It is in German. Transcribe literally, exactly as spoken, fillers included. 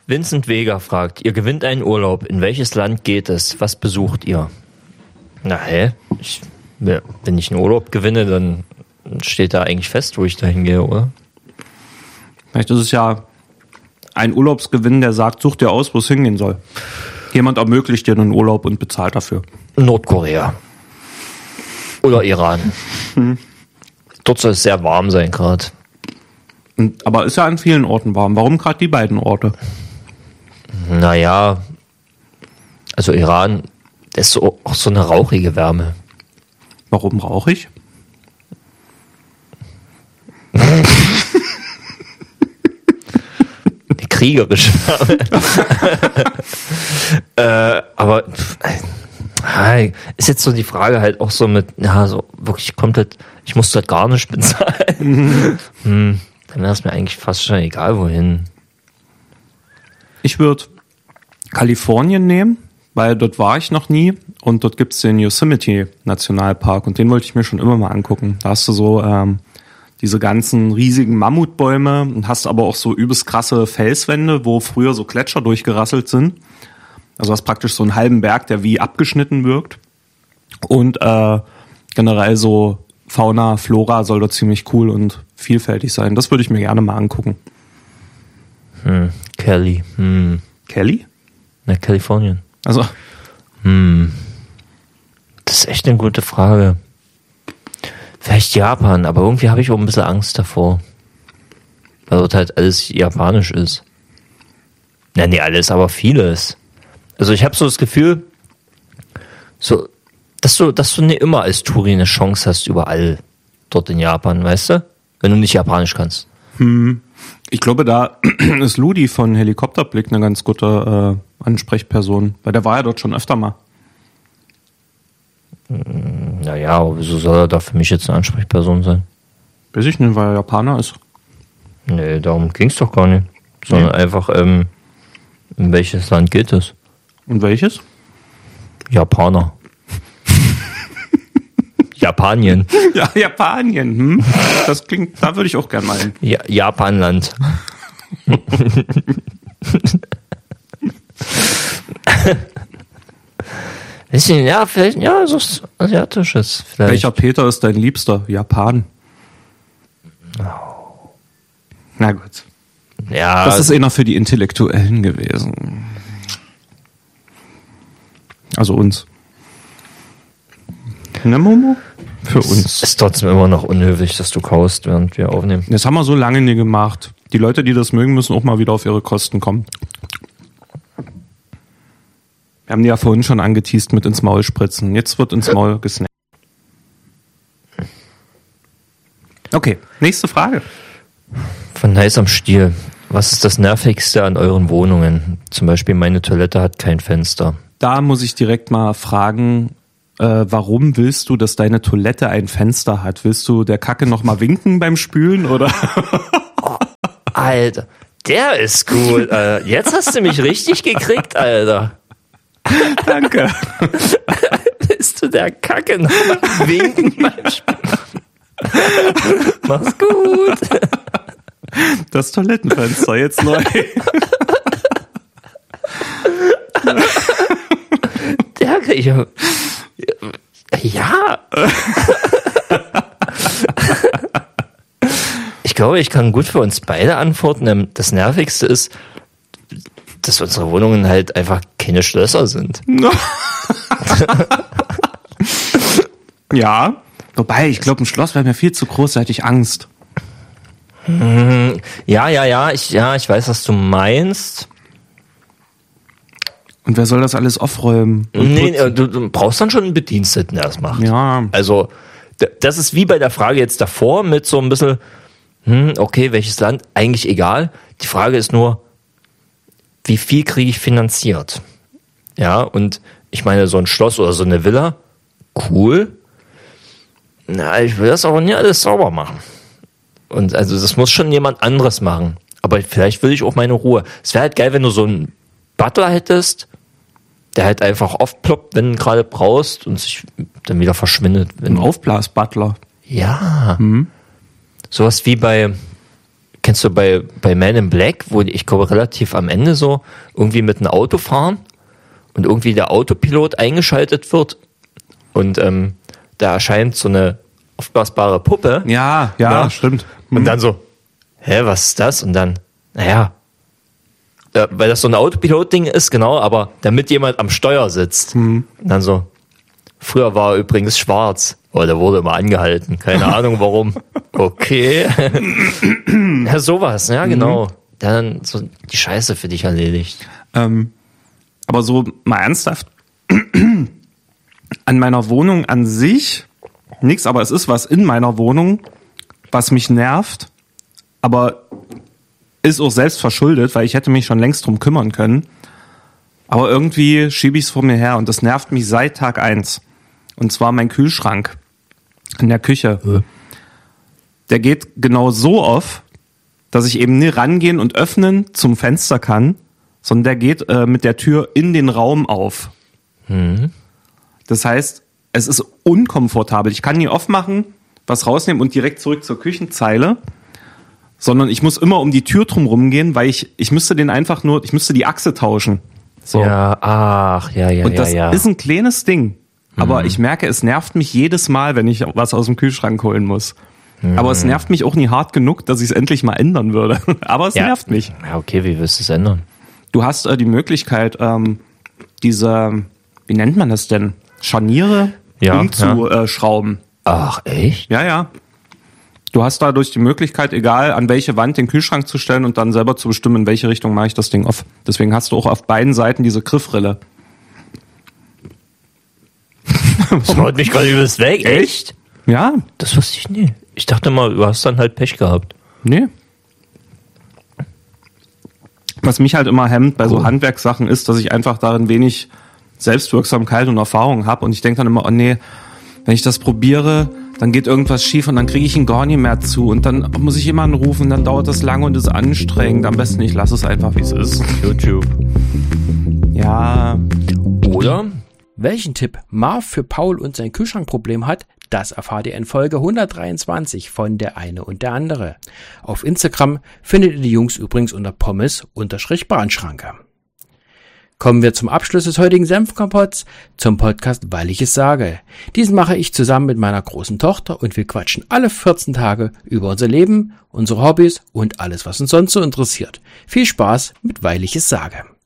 Vincent Vega fragt, ihr gewinnt einen Urlaub. In welches Land geht es? Was besucht ihr? Na hä? Ich, wenn ich einen Urlaub gewinne, dann steht da eigentlich fest, wo ich da hingehe, oder? Vielleicht ist es ja ein Urlaubsgewinn, der sagt, such dir aus, wo es hingehen soll. Jemand ermöglicht dir einen Urlaub und bezahlt dafür. Nordkorea. Oder Iran. Hm. Dort soll es sehr warm sein gerade. Aber ist ja an vielen Orten warm. Warum gerade die beiden Orte? Naja, also Iran, das ist so, auch so eine rauchige Wärme. Warum rauchig? Eine kriegerische Wärme. äh, aber äh, ist jetzt so die Frage halt auch so mit, ja, so wirklich komplett, ich muss dort gar nicht bezahlen. Mhm. hm, dann wäre es mir eigentlich fast schon egal, wohin. Ich würde Kalifornien nehmen, weil dort war ich noch nie und dort gibt es den Yosemite Nationalpark und den wollte ich mir schon immer mal angucken. Da hast du so ähm, diese ganzen riesigen Mammutbäume und hast aber auch so übelst krasse Felswände, wo früher so Gletscher durchgerasselt sind. Also hast praktisch so einen halben Berg, der wie abgeschnitten wirkt. Und äh, generell so Fauna, Flora soll dort ziemlich cool und vielfältig sein. Das würde ich mir gerne mal angucken. Hm, Kelly. Hm. Kelly? Na, Kalifornien. Also. Hm. Das ist echt eine gute Frage. Vielleicht Japan, aber irgendwie habe ich auch ein bisschen Angst davor. Weil dort halt alles japanisch ist. Na, nicht alles, aber vieles. Also ich habe so das Gefühl, so, dass du, dass du nicht immer als Touri eine Chance hast, überall dort in Japan, weißt du? Wenn du nicht Japanisch kannst. Hm. Ich glaube, da ist Ludi von Helikopterblick eine ganz gute äh, Ansprechperson, weil der war ja dort schon öfter mal. Naja, aber wieso soll er da für mich jetzt eine Ansprechperson sein? Weiß ich nicht, weil er Japaner ist. Nee, darum ging's doch gar nicht. Sondern nee. einfach, ähm, in welches Land geht es? Und welches? Japaner. Japanien. Ja, Japanien. Hm? Das klingt, da würde ich auch gerne mal hin. Ja, Japanland. Bisschen, ja, vielleicht, ja, so was Asiatisches. Vielleicht. Welcher Peter ist dein Liebster? Japan. Oh. Na gut. Ja. Das ist einer für die Intellektuellen gewesen. Also uns. Ne, Momo? Für uns. Ist trotzdem immer noch unhöflich, dass du kaust, während wir aufnehmen. Das haben wir so lange nie gemacht. Die Leute, die das mögen, müssen auch mal wieder auf ihre Kosten kommen. Wir haben die ja vorhin schon angeteast mit ins Maul spritzen. Jetzt wird ins Maul gesnackt. Okay, nächste Frage. Von Nice am Stiel. Was ist das Nervigste an euren Wohnungen? Zum Beispiel meine Toilette hat kein Fenster. Da muss ich direkt mal fragen, äh, warum willst du, dass deine Toilette ein Fenster hat? Willst du der Kacke noch mal winken beim Spülen, oder? Oh, Alter, der ist gut. Äh, jetzt hast du mich richtig gekriegt, Alter. Danke. Willst du der Kacke noch mal winken beim Spülen? Mach's gut. Das Toilettenfenster jetzt neu. Der ich, ja. Ich glaube, ich kann gut für uns beide antworten. Das Nervigste ist, dass unsere Wohnungen halt einfach keine Schlösser sind. Ja. Wobei, ich glaube, ein Schloss wäre mir viel zu groß, da hätte ich Angst. Ja, ja, ja, ich, ja, ich weiß, was du meinst. Und wer soll das alles aufräumen? Nee, du, du brauchst dann schon einen Bediensteten, der das macht. Ja. Also, das ist wie bei der Frage jetzt davor mit so ein bisschen, hm, okay, welches Land? Eigentlich egal. Die Frage ist nur, wie viel kriege ich finanziert? Ja, und ich meine, so ein Schloss oder so eine Villa, cool. Na, ich will das aber nicht alles sauber machen. Und also das muss schon jemand anderes machen. Aber vielleicht will ich auch meine Ruhe. Es wäre halt geil, wenn du so einen Butler hättest, der halt einfach aufploppt, wenn du gerade brauchst und sich dann wieder verschwindet. Wenn ein Aufblas-Butler. Ja. Mhm. Sowas wie bei, kennst du bei, bei Man in Black, wo die, ich glaube relativ am Ende so irgendwie mit einem Auto fahren und irgendwie der Autopilot eingeschaltet wird und ähm, da erscheint so eine aufblasbare Puppe. Ja, ja, ja. Stimmt. Und dann so, hä, was ist das? Und dann, naja, äh, weil das so ein Autopilot-Ding ist, genau, aber damit jemand am Steuer sitzt. Mhm. Und dann so, früher war er übrigens schwarz. Oh, der wurde immer angehalten. Keine Ahnung warum. Okay. Ja, sowas, ja, genau. Mhm. Dann so die Scheiße für dich erledigt. Ähm, aber so mal ernsthaft, an meiner Wohnung an sich nix, aber es ist was in meiner Wohnung, was mich nervt, aber ist auch selbst verschuldet, weil ich hätte mich schon längst drum kümmern können. Aber irgendwie schiebe ich es vor mir her und das nervt mich seit Tag eins. Und zwar mein Kühlschrank in der Küche. Ja. Der geht genau so auf, dass ich eben nie rangehen und öffnen zum Fenster kann, sondern der geht äh, mit der Tür in den Raum auf. Mhm. Das heißt, es ist unkomfortabel. Ich kann nie aufmachen, was rausnehmen und direkt zurück zur Küchenzeile, sondern ich muss immer um die Tür drum rumgehen, weil ich ich müsste den einfach nur, ich müsste die Achse tauschen. So. Ja, ach, ja, ja, und das ja, ja. ist ein kleines Ding. Aber mhm. ich merke, es nervt mich jedes Mal, wenn ich was aus dem Kühlschrank holen muss. Mhm. Aber es nervt mich auch nie hart genug, dass ich es endlich mal ändern würde. Aber es ja. nervt mich. Ja, okay, wie willst du es ändern? Du hast äh, die Möglichkeit, ähm, diese, wie nennt man das denn? Scharniere ja, umzuschrauben. Ja. Ach, echt? Ja, ja. Du hast dadurch die Möglichkeit, egal an welche Wand den Kühlschrank zu stellen und dann selber zu bestimmen, in welche Richtung mache ich das Ding auf. Deswegen hast du auch auf beiden Seiten diese Griffrille. Das haut mich gerade übelst weg. Echt? Ja. Das wusste ich nie. Ich dachte mal, du hast dann halt Pech gehabt. Nee. Was mich halt immer hemmt bei cool. so Handwerkssachen ist, dass ich einfach darin wenig Selbstwirksamkeit und Erfahrung habe. Und ich denke dann immer, oh nee, wenn ich das probiere, dann geht irgendwas schief und dann kriege ich ihn gar nicht mehr zu. Und dann muss ich jemanden rufen, dann dauert das lange und ist anstrengend. Am besten, ich lasse es einfach, wie es ist. YouTube. Ja. Oder? Welchen Tipp Marv für Paul und sein Kühlschrankproblem hat, das erfahrt ihr in Folge hundertdreiundzwanzig von Der eine und der andere. Auf Instagram findet ihr die Jungs übrigens unter Pommes-Brandschranke. Kommen wir zum Abschluss des heutigen Senfkompotts, zum Podcast Weil ich es sage. Diesen mache ich zusammen mit meiner großen Tochter und wir quatschen alle vierzehn Tage über unser Leben, unsere Hobbys und alles, was uns sonst so interessiert. Viel Spaß mit Weil ich es sage.